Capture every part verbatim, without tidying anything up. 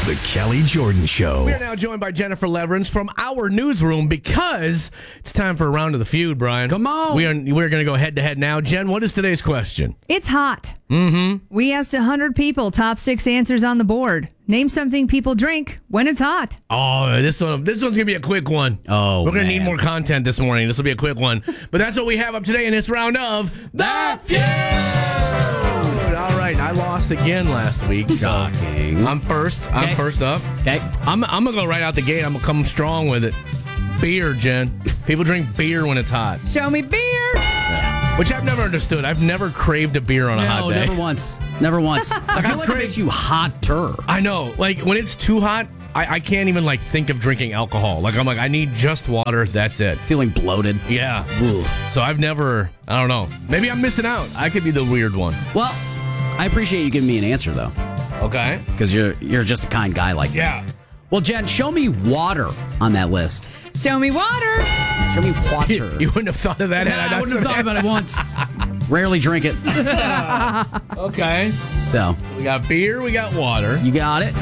The Kelly Jordan Show. We are now joined by Jennifer Leverance from our newsroom because it's time for a round of the feud, Brian. Come on. We are we're going to go head to head now. Jen, what is today's question? It's hot. Mm-hmm. We asked one hundred people, top six answers on the board. Name something people drink when it's hot. Oh, this one this one's going to be a quick one. Oh, We're going to man. need more content this morning. This will be a quick one. But that's what we have up today in this round of The Feud. All right, I lost again last week. So Shocking. I'm first. I'm Okay. first up. Okay. I'm, I'm going to go right out the gate. I'm going to come strong with it. Beer, Jen. People drink beer when it's hot. Show me beer. Which I've never understood. I've never craved a beer on a hot No, day. never once. Never once. I feel like it makes you hotter. I know. Like, when it's too hot, I, I can't even, like, think of drinking alcohol. Like, I'm like, I need just water. That's it. Feeling bloated. Yeah. Ooh. So I've never, I don't know. Maybe I'm missing out. I could be the weird one. Well, I appreciate you giving me an answer, though, Okay. because you're you're just a kind guy like that. Yeah. Well, Jen, show me water on that list. Show me water. Show me water. You wouldn't have thought of that had I I not wouldn't have said thought about it once. Rarely drink it. that. Okay. So, We got beer. We got water. you got it.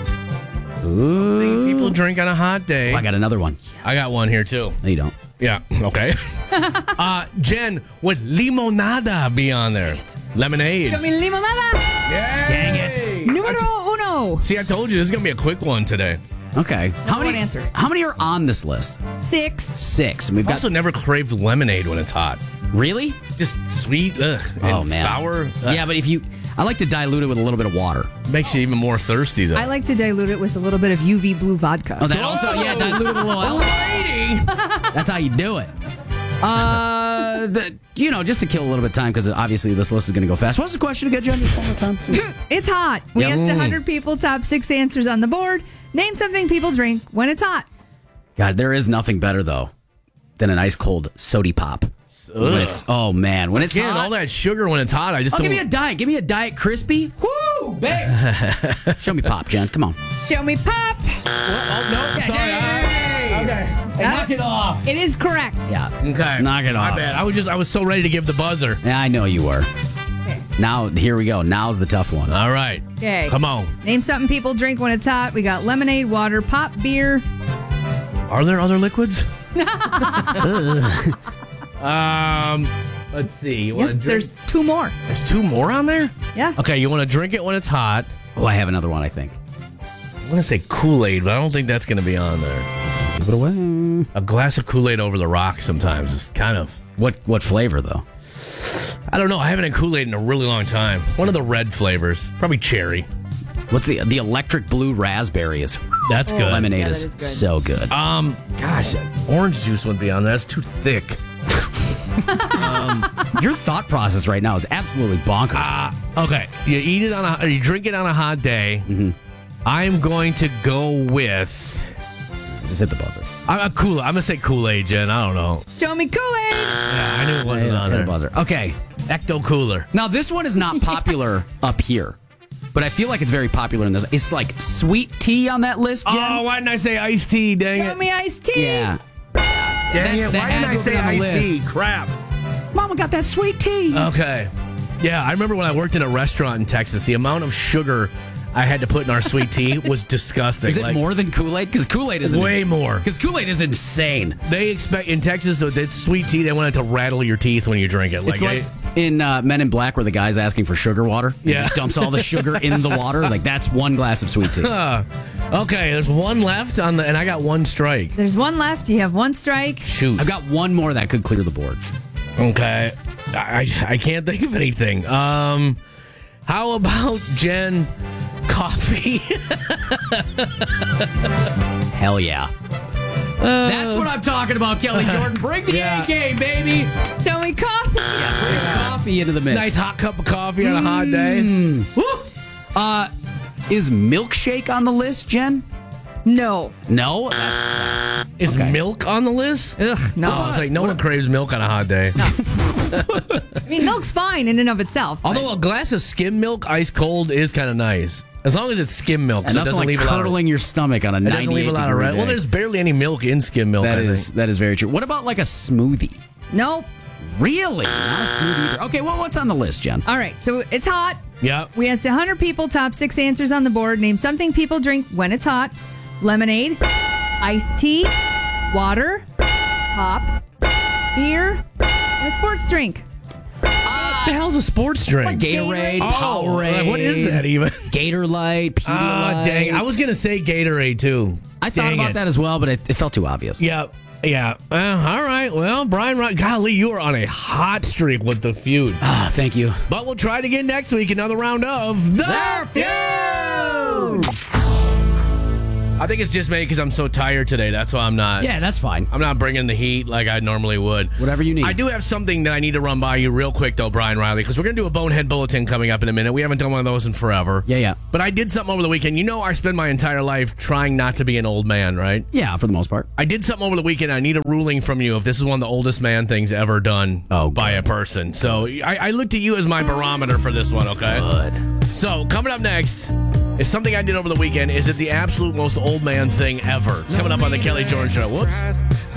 Ooh. People drink on a hot day. I got another one. I got one here, too. No, you don't. Yeah. Okay. uh, Jen, would limonada be on there? Lemonade. Show me limonada. Yay! Dang it. Numero uno. See, I told you this is gonna be a quick one today. Okay. How one many answer. How many are on this list? Six. Six. And we've I've got also never craved lemonade when it's hot. really. Just sweet, ugh, and Oh man. sour. Ugh. Yeah, but if you, I like to dilute it with a little bit of water. Makes you even more thirsty, though. I like to dilute it with a little bit of U V blue vodka. Oh, that also, yeah, dilute it with a little. Lady! That's how you do it. Uh, the, you know, just to kill a little bit of time because obviously this list is going to go fast. What's the question again, Jen? Just one more time. It's hot. We Yep. asked one hundred people, top six answers on the board. Name something people drink when it's hot. God, there is nothing better though than an ice cold sody pop. When it's oh man, when it's Again, hot. all that sugar when it's hot, I just Oh, don't. give me a diet. Give me a diet crispy. Woo, babe. Show me pop, Jen. Come on. Show me pop. oh, no, sorry. Hey. Okay. Hey, knock it off. It is correct. Yeah. Okay. Knock it My off. bad. I was just, I was so ready to give the buzzer. Yeah, I know you were. Now here we go. Now's the tough one. All right. Okay. Come on. Name something people drink when it's hot. We got lemonade, water, pop, beer. Are there other liquids? um, let's see. You Yes, wanna drink- there's two more. there's two more on there. Yeah. Okay, you want to drink it when it's hot. Oh, I have another one. I think. I'm gonna say Kool-Aid, but I don't think that's gonna be on there. Give it away. A glass of Kool-Aid over the rock sometimes is kind of. What what flavor though? I don't know. I haven't had Kool-Aid in a really long time. One of the red flavors, probably cherry. What's the the electric blue raspberry is That's good. lemonade Yeah, that is, is good. so good. Um, gosh, orange juice wouldn't be on there. That's too thick. Your thought process right now is absolutely bonkers. Ah, okay. You eat it on a, or you drink it on a hot day. I'm going to go with. Just hit the buzzer. I'm a Kool. I'm gonna say Kool-Aid, Jen. I don't know. Show me Kool-Aid. Yeah, I knew it wasn't Hit, on hit there. the buzzer. Okay. Ecto Cooler. Now this one is not popular up here, but I feel like it's very popular in this. It's like sweet tea on that list, Jen. Oh, why didn't I say iced tea? Dang Show it! me iced tea. Yeah. Dang that- it! that Why had didn't I to have say been on the iced tea? list. Crap. Mama got that sweet tea. Okay. Yeah, I remember when I worked in a restaurant in Texas, the amount of sugar I had to put in our sweet tea was disgusting. is it Like, more than Kool-Aid? Because Kool-Aid is Way more. Because Kool-Aid is insane. They expect in Texas, so that sweet tea, they want it to rattle your teeth when you drink it. Like, It's like they- in uh, Men in Black where the guy's asking for sugar water. He Yeah. just dumps all the sugar in the water. Like that's one glass of sweet tea. Uh, okay, there's one left on the, and I got one strike. There's one left. You have one strike. Shoot. I've got one more that could clear the board. Okay, I I can't think of anything. Um, how about Jen? Coffee. Hell yeah. That's what I'm talking about, Kelly Jordan. Bring the Yeah. A game, baby. Show me coffee. Bring coffee into the mix. Nice hot cup of coffee on a hot day. Woo. Uh, is milkshake on the list, Jen? No. No. That's, Is Okay. milk on the list? Ugh, no. Oh, it's like no one craves milk on a hot day. I mean, milk's fine in and of itself. but- Although a glass of skim milk, ice cold, is kind of nice. As long as it's skim milk, and so it nothing doesn't like leave a lot of. curdling your stomach on a It doesn't leave a ninety-eight lot of degree red. day. Well, there's barely any milk in skim milk. That I is think. that is very true. What about like a smoothie? Nope. Really? Not a smoothie either. Okay, well, what's on the list, Jen? All right, so it's hot. Yep. We asked one hundred people, top six answers on the board. Name something people drink when it's hot. Lemonade, iced tea, water, pop, beer, and a sports drink. What the hell's a sports drink? Like Gatorade, Oh, Powerade. what is that even? Gator Light, Pedialyte. Ah, dang. I was going to say Gatorade, too. I thought Dang about it. that as well, but it, it felt too obvious. Yeah. Yeah. Uh, all right. Well, Brian, Rod- golly, you are on a hot streak with the feud. Ah, thank you. But we'll try it again next week. Another round of The Feud. I think it's just me because I'm so tired today. That's why I'm not. Yeah, that's fine. I'm not bringing the heat like I normally would. Whatever you need. I do have something that I need to run by you real quick, though, Brian Riley, because we're going to do a Bonehead Bulletin coming up in a minute. We haven't done one of those in forever. Yeah, yeah. But I did something over the weekend. You know, I spend my entire life trying not to be an old man, right? Yeah, for the most part. I did something over the weekend. I need a ruling from you if this is one of the oldest man things ever done Oh, by good. a person. So I, I looked at you as my barometer for this one, okay? Good. So coming up next is something I did over the weekend. Is it the absolute most old man thing ever? It's coming up on the Kelly Jordan Show. Whoops.